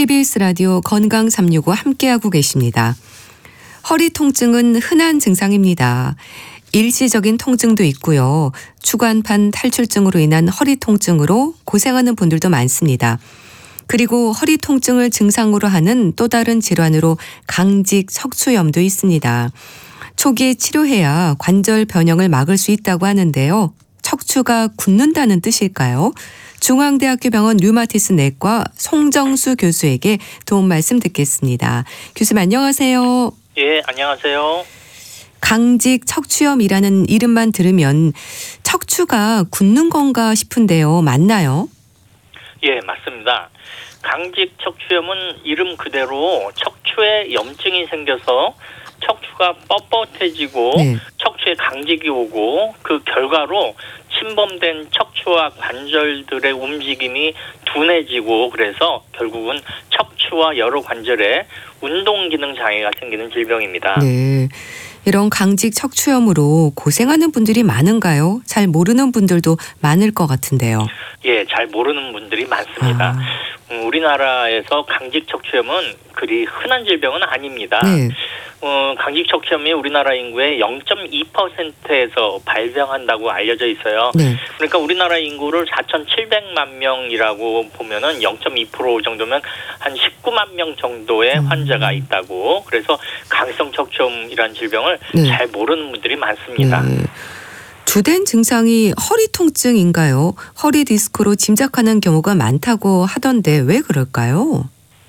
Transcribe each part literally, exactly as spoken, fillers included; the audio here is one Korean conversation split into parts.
케이비에스 라디오 건강 삼육오 함께하고 계십니다. 허리 통증은 흔한 증상입니다. 일시적인 통증도 있고요. 추간판 탈출증으로 인한 허리 통증으로 고생하는 분들도 많습니다. 그리고 허리 통증을 증상으로 하는 또 다른 질환으로 강직 척추염도 있습니다. 초기에 치료해야 관절 변형을 막을 수 있다고 하는데요. 척추가 굳는다는 뜻일까요? 중앙대학교 병원 류마티스 내과 송정수 교수에게 도움 말씀 듣겠습니다. 교수님 안녕하세요. 예, 안녕하세요. 강직 척추염이라는 이름만 들으면 척추가 굳는 건가 싶은데요. 맞나요? 예, 맞습니다. 강직 척추염은 이름 그대로 척추에 염증이 생겨서 척추가 뻣뻣해지고 네. 척추에 강직이 오고 그 결과로 침범된 척추와 관절들의 움직임이 둔해지고 그래서 결국은 척추와 여러 관절에 운동 기능 장애가 생기는 질병입니다. 네. 이런 강직 척추염으로 고생하는 분들이 많은가요? 잘 모르는 분들도 많을 것 같은데요. 예, 잘 모르는 분들이 많습니다. 아. 음, 우리나라에서 강직 척추염은 그리 흔한 질병은 아닙니다. 네. 어, 강직 척추염이 우리나라 인구의 영 점 이 퍼센트에서 발병한다고 알려져 있어요. 네. 그러니까 우리나라 인구를 사천칠백만 명이라고 보면은 영 점 이 퍼센트 정도면 한 십구만 명 정도의 음. 환자가 있다고. 그래서 강성 척추염이라는 질병을 네. 잘 모르는 분들이 많습니다. 네. 주된 증상이 허리 통증인가요? 허리 디스크로 짐작하는 경우가 많다고 하던데 왜 그럴까요?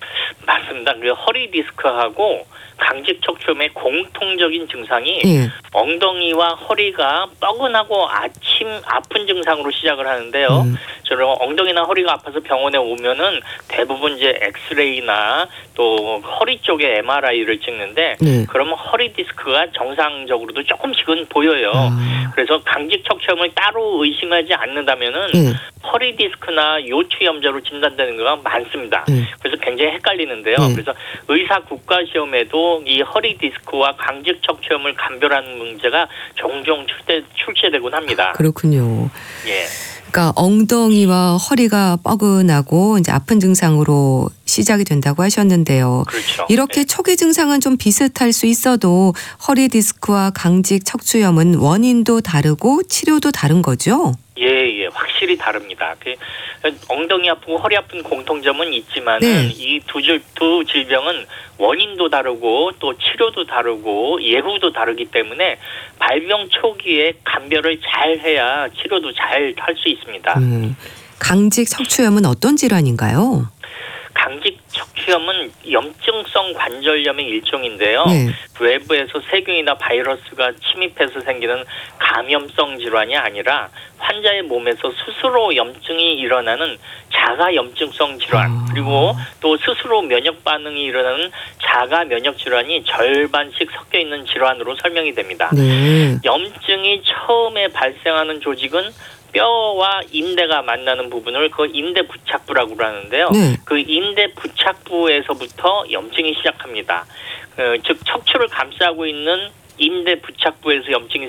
맞습니다. 그 허리 디스크하고 강직 척추염의 공통적인 증상이 예. 엉덩이와 허리가 뻐근하고 아침 아픈 증상으로 시작을 하는데요. 음. 저는 엉덩이나 허리가 아파서 병원에 오면은 대부분 이제 엑스레이나 또 허리 쪽에 엠알아이를 찍는데 네. 그러면 허리 디스크가 정상적으로도 조금씩은 보여요. 아. 그래서 강직 척추염을 따로 의심하지 않는다면은 예. 허리 디스크나 요추염자로 진단되는 경우가 많습니다. 예. 그래서 굉장히 헷갈리는데요. 네. 그래서 의사 국가시험에도 이 허리 디스크와 강직 척추염을 감별하는 문제가 종종 출제, 출제되곤 합니다. 그렇군요. 예. 그러니까 엉덩이와 허리가 뻐근하고 이제 아픈 증상으로 시작이 된다고 하셨는데요. 그렇죠. 이렇게 네. 초기 증상은 좀 비슷할 수 있어도 허리 디스크와 강직 척추염은 원인도 다르고 치료도 다른 거죠? 예, 예, 확실히 다릅니다. 그 엉덩이 아프고 허리 아픈 공통점은 있지만은 네. 이 두 두 질병은 원인도 다르고 또 치료도 다르고 예후도 다르기 때문에 발병 초기에 감별을 잘 해야 치료도 잘 할 수 있습니다. 음, 강직 척추염은 어떤 질환인가요? 강직 척추염은 염증성 관절염의 일종인데요. 네. 외부에서 세균이나 바이러스가 침입해서 생기는 감염성 질환이 아니라 환자의 몸에서 스스로 염증이 일어나는 자가 염증성 질환, 아. 그리고 또 스스로 면역 반응이 일어나는 자가 면역 질환이 절반씩 섞여 있는 질환으로 설명이 됩니다. 네. 염증이 처음에 발생하는 조직은 뼈와 인대가 만나는 부분을 그 인대 부착부라고 하는데요. 네. 그 인대 부착부에서부터 염증이 시작합니다. 어, 즉 척추를 감싸고 있는 인대 부착부에서 염증이